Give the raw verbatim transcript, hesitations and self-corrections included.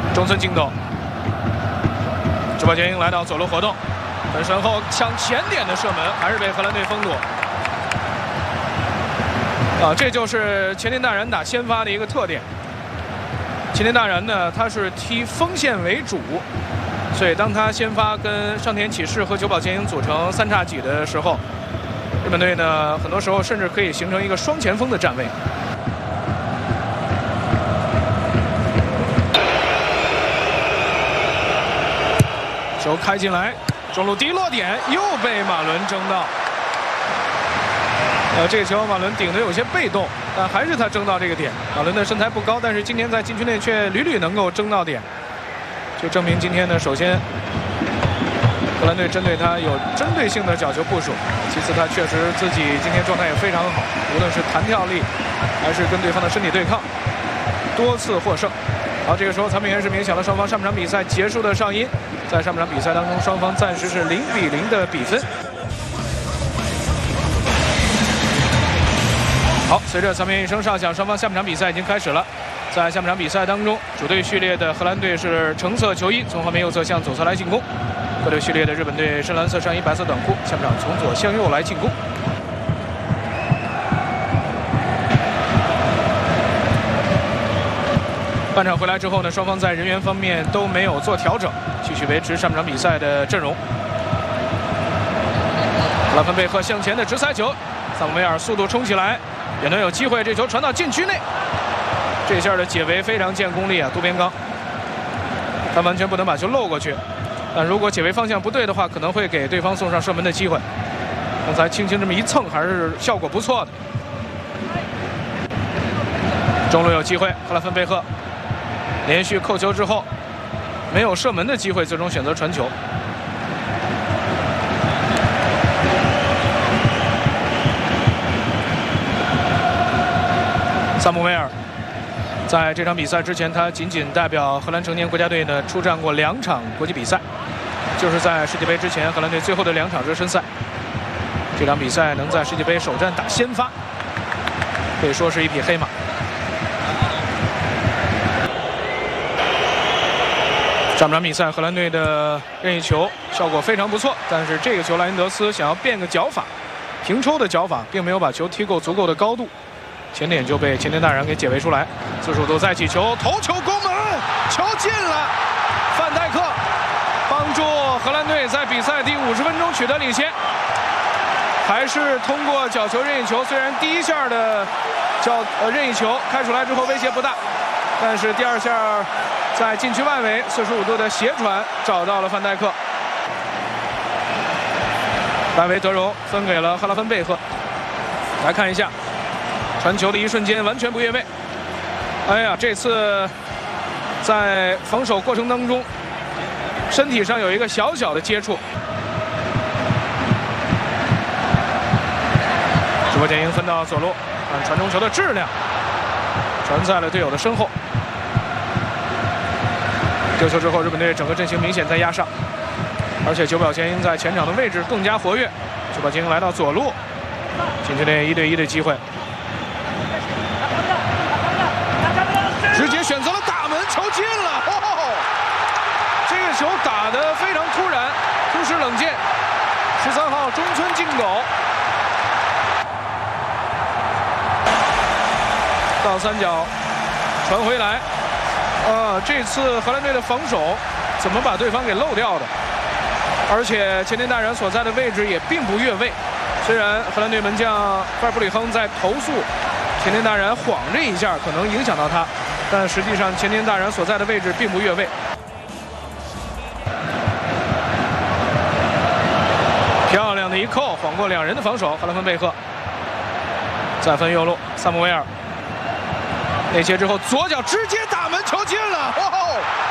中村敬斗，直播间来到左路活动，本身后向前点的射门，还是被荷兰队封堵。啊，这就是前田大然打先发的一个特点。前田大然呢，他是踢锋线为主，所以当他先发跟上田启士和久保建英组成三叉戟的时候，日本队呢，很多时候甚至可以形成一个双前锋的站位。球开进来，中路低落点又被马伦争到。呃，这个球马伦顶得有些被动，但还是他争到这个点。马伦的身材不高，但是今天在禁区内却屡屡能够争到点，就证明今天呢，首先荷兰队针对他有针对性的角球部署，其次他确实自己今天状态也非常好，无论是弹跳力还是跟对方的身体对抗，多次获胜。好，这个时候裁判员是鸣响了双方上半场比赛结束的哨音，在上半场比赛当中，双方暂时是零比零的比分。好，随着裁判员一声哨响，双方下半场比赛已经开始了。在下半场比赛当中，主队序列的荷兰队是橙色球衣，从画面右侧向左侧来进攻；客队序列的日本队深蓝色上衣、白色短裤，下半场从左向右来进攻。半场回来之后呢，双方在人员方面都没有做调整，继续维持上半场比赛的阵容。拉芬贝赫向前的直塞球，萨姆维尔速度冲起来，远端有机会，这球传到禁区内。这下的解围非常见功力啊，渡边刚，他完全不能把球漏过去。但如果解围方向不对的话，可能会给对方送上射门的机会。刚才轻轻这么一蹭，还是效果不错的。中路有机会，赫拉芬贝赫连续扣球之后，没有射门的机会，最终选择传球。萨姆维尔在这场比赛之前，他仅仅代表荷兰成年国家队呢出战过两场国际比赛，就是在世界杯之前，荷兰队最后的两场热身赛。这场比赛能在世界杯首战打先发，可以说是一匹黑马。上半场比赛，荷兰队的任意球效果非常不错，但是这个球莱因德斯想要变个脚法，平抽的脚法，并没有把球踢够足够的高度。前点就被前田大然给解围出来，四十五度再起球，头球攻门，球进了。范戴克帮助荷兰队在比赛第五十分钟取得领先，还是通过角球任意球。虽然第一下的角呃任意球开出来之后威胁不大，但是第二下在禁区外围四十五度的斜传找到了范戴克，戴维德柔分给了赫拉芬贝赫。来看一下。传球的一瞬间完全不越位，哎呀，这次在防守过程当中，身体上有一个小小的接触。直播间英分到左路，看传中球的质量，传在了队友的身后。丢球之后，日本队整个阵型明显在压上，而且久保建英在前场的位置更加活跃。久保建英来到左路，禁区内一对一的机会。直接选择了打门，球进了！哦，这个球打得非常突然，突施冷箭。十三号中村敬斗倒三角传回来，呃，这次荷兰队的防守怎么把对方给漏掉的？而且前田大然所在的位置也并不越位。虽然荷兰队门将巴尔布里亨在投诉前田大然晃这一下可能影响到他。但实际上，前田大然所在的位置并不越位。漂亮的一扣，晃过两人的防守。赫拉芬贝赫再分右路，萨姆维尔内切之后，左脚直接打门，球进了！哦